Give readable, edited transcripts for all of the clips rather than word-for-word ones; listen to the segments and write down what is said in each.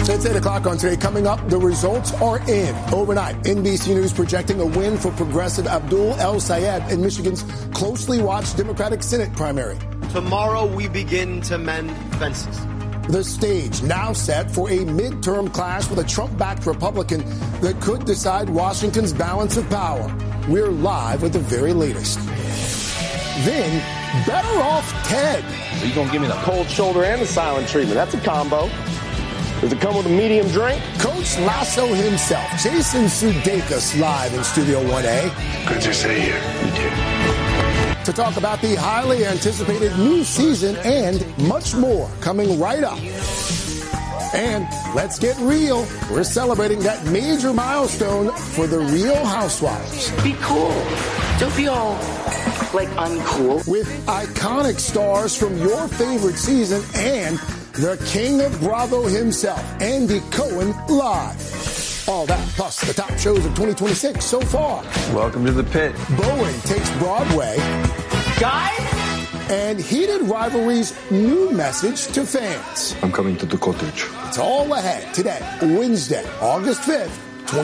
It's 8 o'clock on today. Coming up, the results are in. Overnight, NBC News projecting a win for progressive Abdul El-Sayed in Michigan's closely watched Democratic Senate primary. Tomorrow, we begin to mend fences. The stage now set for a midterm clash with a Trump-backed Republican that could decide Washington's balance of power. We're live with the very latest. Then, better off Ted. So you're going to give me the cold shoulder and the silent treatment. That's a combo. Does it come with a medium drink? Coach Lasso himself, Jason Sudeikis, live in Studio 1A. Good to see you. You too. To talk about the highly anticipated new season and much more coming right up. And let's get real. We're celebrating that major milestone for the Real Housewives. Be cool. Don't be all, like, uncool. With iconic stars from your favorite season and the king of Bravo himself, Andy Cohen, live. All that plus the top shows of 2026 so far. Welcome to the pit. Bowen takes Broadway. Guys? And heated rivalry's new message to fans. I'm coming to the cottage. It's all ahead today, Wednesday, August 5th,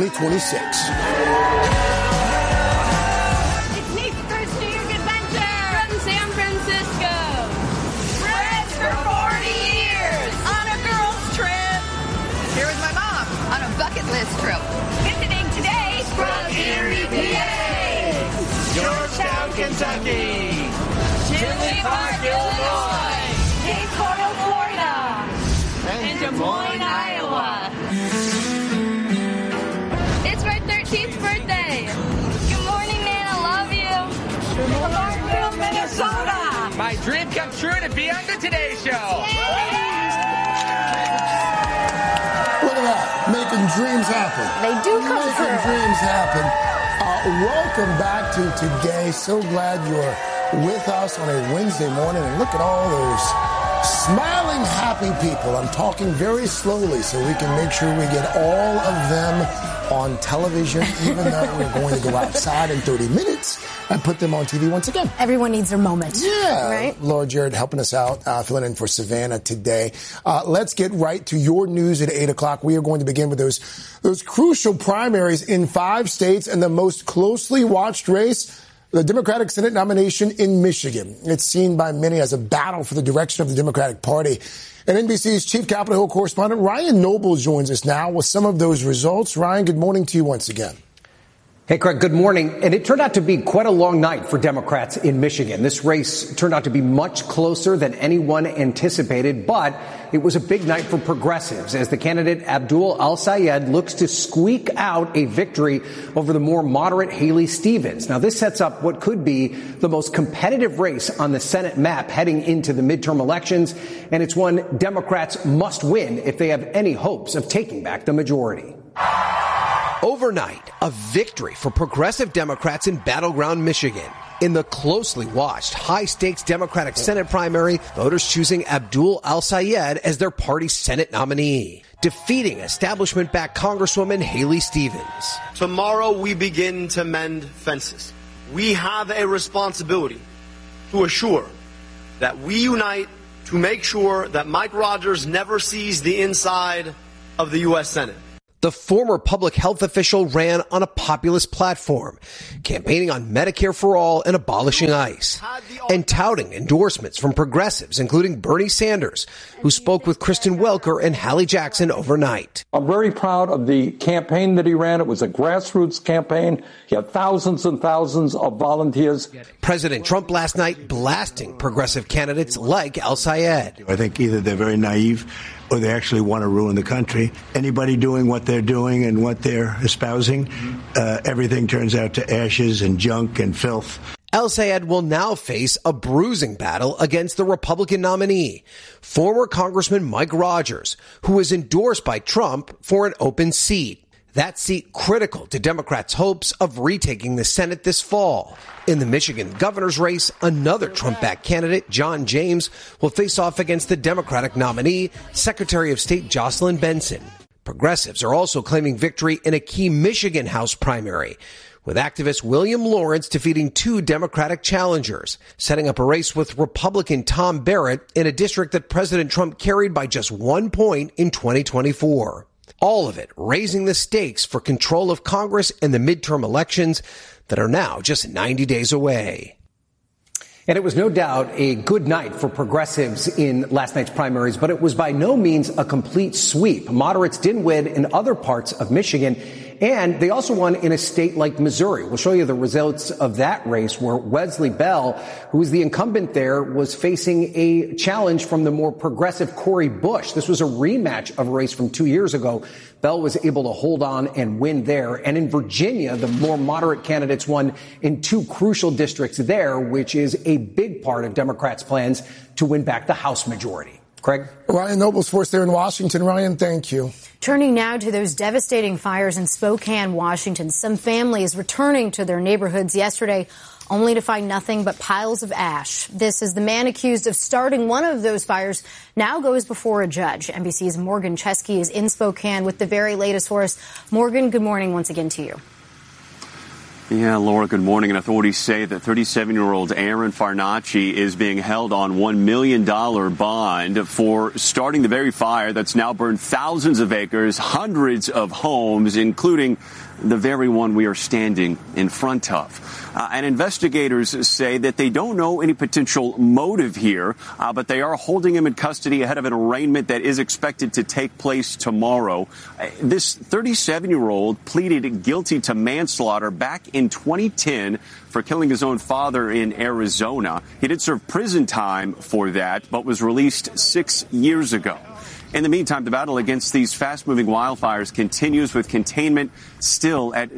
2026. List trip. Visiting today from Erie, PA, Georgetown, Kentucky, Tinley Park, Illinois, Cape Coral, Florida, and Des Moines, Iowa. It's my 13th birthday. Good morning, man. I love you. From Markville, Minnesota. My dream come true to be on the Today Show. Look at that. Making dreams happen. They do come true. Making dreams happen. Welcome back to Today. So glad you're with us on a Wednesday morning. And look at all those smiling, happy people. I'm talking very slowly so we can make sure we get all of them on television, even though we're going to go outside in 30 minutes and put them on TV once again. Everyone needs their moment. Yeah. Right? Laura Jarrett helping us out, filling in for Savannah today. Let's get right to your news at 8 o'clock. We are going to begin with those crucial primaries in 5 states and the most closely watched race, the Democratic Senate nomination in Michigan. It's seen by many as a battle for the direction of the Democratic Party. And NBC's chief Capitol Hill correspondent Ryan Noble joins us now with some of those results. Ryan, good morning to you once again. Hey, Craig, good morning. And it turned out to be quite a long night for Democrats in Michigan. This race turned out to be much closer than anyone anticipated, but it was a big night for progressives as the candidate Abdul El-Sayed looks to squeak out a victory over the more moderate Haley Stevens. Now, this sets up what could be the most competitive race on the Senate map heading into the midterm elections, and it's one Democrats must win if they have any hopes of taking back the majority. Overnight, a victory for progressive Democrats in battleground Michigan. In the closely watched, high-stakes Democratic Senate primary, voters choosing Abdul El-Sayed as their party's Senate nominee, defeating establishment-backed Congresswoman Haley Stevens. Tomorrow, we begin to mend fences. We have a responsibility to assure that we unite to make sure that Mike Rogers never sees the inside of the U.S. Senate. The former public health official ran on a populist platform, campaigning on Medicare for all and abolishing ICE, and touting endorsements from progressives, including Bernie Sanders, who spoke with Kristen Welker and Hallie Jackson overnight. I'm very proud of the campaign that he ran. It was a grassroots campaign. He had thousands and thousands of volunteers. President Trump last night blasting progressive candidates like El-Sayed. I think either they're very naive or they actually want to ruin the country. Anybody doing what they're doing and what they're espousing, everything turns out to ashes and junk and filth. El-Sayed will now face a bruising battle against the Republican nominee, former Congressman Mike Rogers, who was endorsed by Trump for an open seat. That seat critical to Democrats' hopes of retaking the Senate this fall. In the Michigan governor's race, another Trump-backed candidate, John James, will face off against the Democratic nominee, Secretary of State Jocelyn Benson. Progressives are also claiming victory in a key Michigan House primary, with activist William Lawrence defeating 2 Democratic challengers, setting up a race with Republican Tom Barrett in a district that President Trump carried by just 1 point in 2024. All of it raising the stakes for control of Congress and the midterm elections that are now just 90 days away. And it was no doubt a good night for progressives in last night's primaries, but it was by no means a complete sweep. Moderates didn't win in other parts of Michigan, and they also won in a state like Missouri. We'll show you the results of that race where Wesley Bell, who is the incumbent there, was facing a challenge from the more progressive Cori Bush. This was a rematch of a race from 2 years ago. Bell was able to hold on and win there. And in Virginia, the more moderate candidates won in 2 crucial districts there, which is a big part of Democrats' plans to win back the House majority. Craig? Ryan Nobles for us there in Washington. Ryan, thank you. Turning now to those devastating fires in Spokane, Washington. Some families returning to their neighborhoods yesterday only to find nothing but piles of ash. This is the man accused of starting one of those fires now goes before a judge. NBC's Morgan Chesky is in Spokane with the very latest for us. Morgan, good morning once again to you. Yeah, Laura, good morning. And authorities say that 37-year-old Aaron Farnacci is being held on $1 million bond for starting the very fire that's now burned thousands of acres, hundreds of homes, including the very one we are standing in front of. And investigators say that they don't know any potential motive here, but they are holding him in custody ahead of an arraignment that is expected to take place tomorrow. This 37-year-old pleaded guilty to manslaughter back in 2010 for killing his own father in Arizona. He did serve prison time for that, but was released 6 years ago. In the meantime, the battle against these fast-moving wildfires continues with containment still at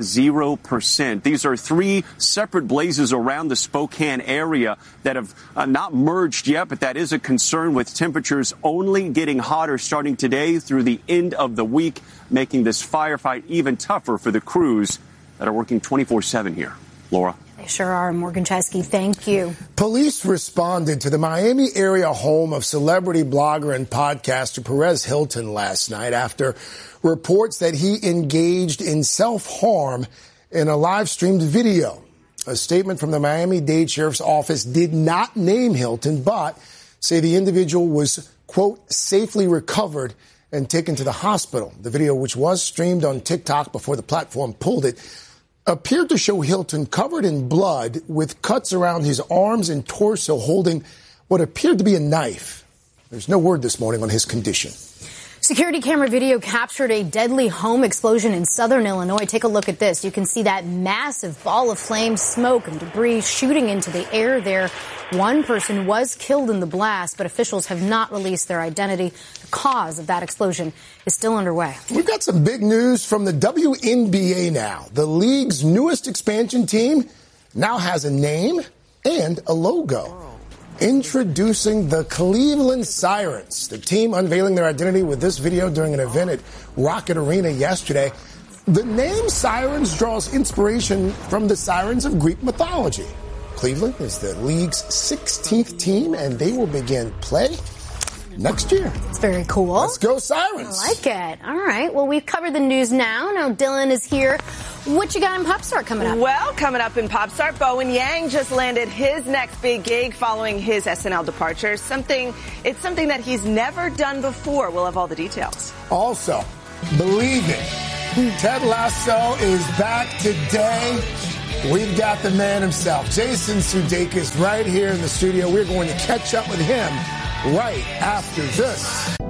0%. These are 3 separate blazes around the Spokane area that have not merged yet, but that is a concern with temperatures only getting hotter starting today through the end of the week, making this firefight even tougher for the crews that are working 24/7 here. Laura? They sure are. Morgan Chesky, thank you. Police responded to the Miami area home of celebrity blogger and podcaster Perez Hilton last night after reports that he engaged in self-harm in a live-streamed video. A statement from the Miami-Dade Sheriff's Office did not name Hilton, but say the individual was, quote, safely recovered and taken to the hospital. The video, which was streamed on TikTok before the platform pulled it, appeared to show Hilton covered in blood with cuts around his arms and torso holding what appered to be a knife. There's no word this morning on his condition. Security camera video captured a deadly home explosion in southern Illinois. Take a look at this. You can see that massive ball of flame, smoke, and debris shooting into the air there. One person was killed in the blast, but officials have not released their identity. The cause of that explosion is still underway. We've got some big news from the WNBA now. The league's newest expansion team now has a name and a logo. Introducing the Cleveland Sirens, the team unveiling their identity with this video during an event at Rocket Arena yesterday. The name Sirens draws inspiration from the sirens of Greek mythology. Cleveland is the league's 16th team, and they will begin play next year. It's very cool. Let's go Sirens. I like it. All right. Well, we've covered the news now. Now Dylan is here. What you got in Pop Start coming up? Well, coming up in Pop Start, Bowen Yang just landed his next big gig following his SNL departure. It's something that he's never done before. We'll have all the details. Also, believe it, Ted Lasso is back today. We've got the man himself, Jason Sudeikis, right here in the studio. We're going to catch up with him right after this.